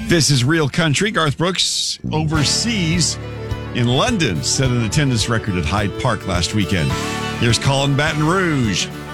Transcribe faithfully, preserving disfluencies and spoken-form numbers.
This is Real Country. Garth Brooks overseas in London set an attendance record at Hyde Park last weekend. Here's Colin Baton Rouge.